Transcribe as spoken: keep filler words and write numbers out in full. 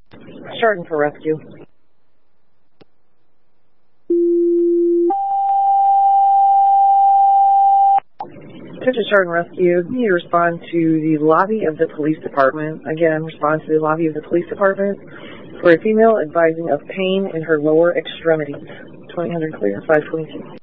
Chardon for rescue. Attention Chardon Rescue, you need to respond to the lobby of the police department. Again, respond to the lobby of the police department for a female advising of pain in her lower extremities. twenty hundred clear, five twenty-two.